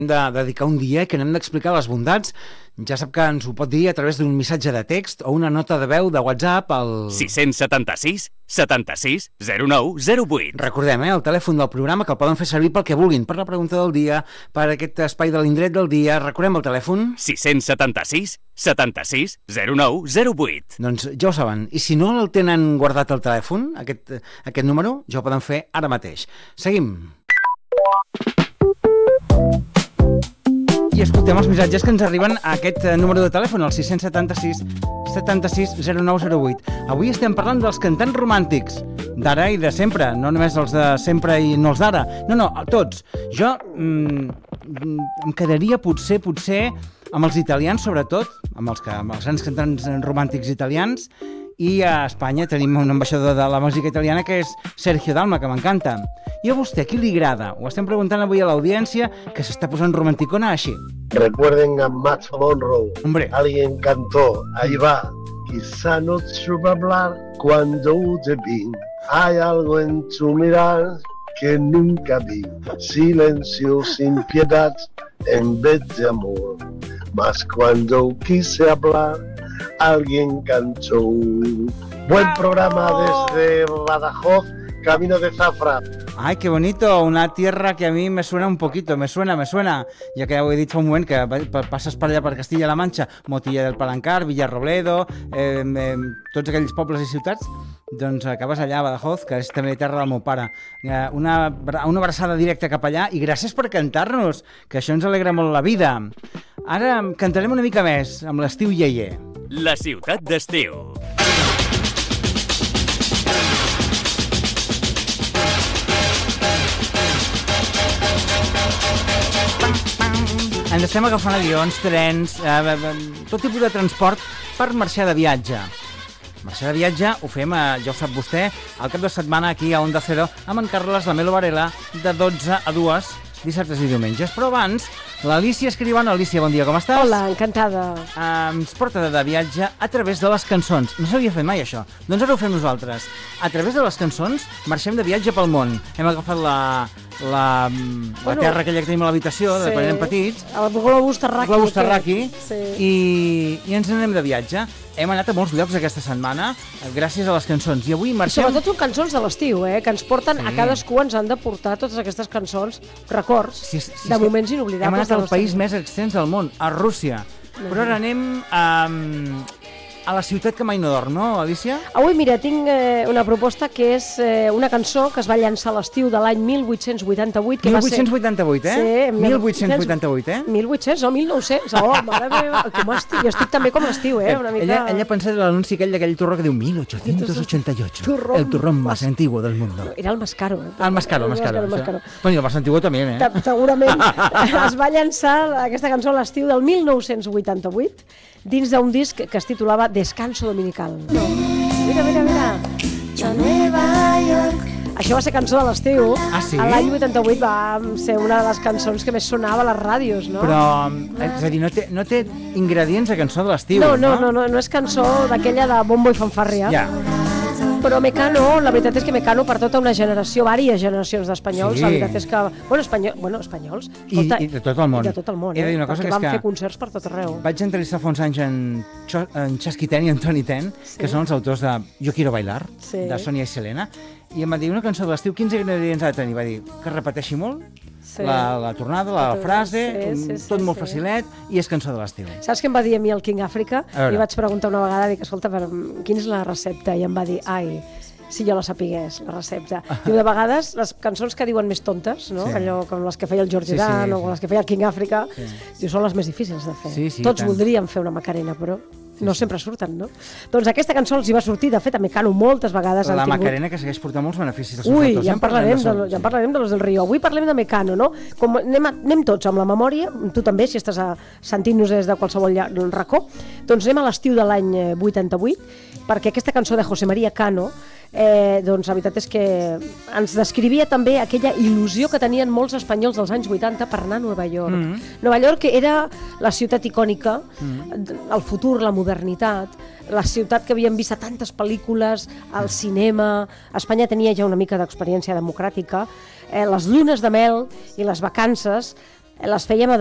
de dedicar un dia que n'hem d'explicar les bondats. Ja sap que ens ho pot dir a través d'un missatge de text o una nota de veu de WhatsApp al... 676 76 09 08. Recordem, el telèfon del programa, que el poden fer servir pel que vulguin, per la pregunta del dia, per aquest espai de l'indret del dia. Recordem el telèfon? 676 76 09 08. Doncs ja ho saben. I si no el tenen guardat al telèfon, aquest número, ja ho poden fer ara mateix. Seguim. I escoltem els missatges que ens arriben a aquest número de telèfon, el 676 76 09 08. Avui estem parlant dels cantants romàntics, d'ara i de sempre, no només els de sempre i no els d'ara. No, tots. Jo em quedaria potser amb els italians, sobretot, amb els grans cantants romàntics italians, i a Espanya tenim un ambaixador de la música italiana que és Sergio Dalma, que m'encanta. I a vostè, qui li agrada? Ho estem preguntant avui a l'audiència, que s'està posant romanticona així. Recuerden a Max Monroe. Hombre. Alguien cantó, ahí va. Quizá no supe hablar cuando te vi. Hay algo en tu mirar que nunca vi. Silencio sin piedad en vez de amor. Mas cuando quise hablar, alguien cantó. Buen programa desde Badajoz, camino de Zafra. Ay, qué bonito, una tierra que a mí me suena un poquito, me suena, ja que ja ho he dit fa un moment, que passes per allà per Castilla-La Manxa, Motilla del Palancar, Villarrobledo, tots aquells pobles i ciutats, doncs acabes allà a Badajoz, que és també terra del meu pare. Una abraçada directa cap allà i gràcies per cantar-nos, que això ens alegra molt la vida. Ara cantarem una mica més amb l'estiu iaier. La ciutat d'estiu. Ens estem agafant avions, trens, tot tipus de transport per marxar de viatge. Marxar de viatge ho fem, ja ho sap vostè, al cap de setmana aquí a Onda Cero amb en Carles Lamelo Varela de 12 a 2, dissabtes i diumenges. Però abans, l'Alícia Escribano. Alícia, bon dia, com estàs? Hola, encantada. Ens porta de viatge a través de les cançons. No s'havia fet mai això. Doncs ara ho fem nosaltres. A través de les cançons marxem de viatge pel món. Hem agafat la terra aquella que tenim a l'habitació, de quan érem petits. El globus terraqui. Sí. I ens anem de viatge. Hem anat a molts llocs aquesta setmana gràcies a les cançons. I avui marxem... Sobretot són cançons de l'estiu, que ens porten a cadascú, ens han de portar totes aquestes cançons, records, de moments inoblidables. Hem anat al país més extens del món, a Rússia. Però ara anem a la ciutat que mai no dorm, no, Alícia? Avui, mira, tinc una proposta que és una cançó que es va llançar a l'estiu de l'any 1888. 1888, Sí, 1888, 1800 o 1900. Oh, mare meva, jo estic també com l'estiu, una mica... Ella pensa en l'anunci d'aquell turró que diu 1888. El turrón más antiguo del mundo. Era el Mascaro. El Mascaro. Bueno, el más antiguo també, Segurament. Es va llançar aquesta cançó a l'estiu del 1988 dins d'un disc que es titulava Descanso Dominical. Mira. Nueva York. Això va ser cançó de l'estiu. Ah, sí? L'any 88 va ser una de les cançons que més sonava a les ràdios, no? Però, és a dir, no té ingredients de cançó de l'estiu, no és cançó d'aquella de bombo i fanfàrria. Ja. Però Mecano, la veritat és que Mecano per tota una generació, diverses generacions d'espanyols, la veritat és que, espanyols, I de tot el món. De tot el món, He de dir una cosa, perquè van fer concerts per tot arreu. Vaig entrevistar fa uns anys en Chasqui Ten i en Toni Ten, que són els autors de Yo Quiero Bailar, de Sonia i Selena, i em va dir una cançó de l'estiu, quins ingredients ha de tenir? Va dir que repeteixi molt, la tornada, la frase, tot molt facilet, i és cançó de l'estiu. Saps què em va dir a mi el King Africa? Li vaig preguntar una vegada, dic, escolta, quina és la recepta? I em va dir, si jo la sapigués, la recepta. Diu, de vegades, les cançons que diuen més tontes, no? Allò com les que feia el George Dan o les que feia el King Africa, diu, són les més difícils de fer. Tots voldríem fer una Macarena, però no sempre surten, no? Doncs aquesta cançó els hi va sortir, de fet, a Mecano moltes vegades han tingut... La Macarena que segueix portant molts beneficis als seus autors. Ja en parlarem de los del Rio. Avui parlem de Mecano, no? Com anem tots amb la memòria, tu també, si estàs sentint-nos des de qualsevol racó, doncs anem a l'estiu de l'any 88, perquè aquesta cançó de José María Cano, doncs la veritat és que ens descrivia també aquella il·lusió que tenien molts espanyols dels anys 80 per anar a Nova York. Nova York era la ciutat icònica, el futur, la modernitat, la ciutat que havíem vist a tantes pel·lícules, al cinema. Espanya tenia ja una mica d'experiència democràtica. Les llunes de mel i les vacances les fèiem a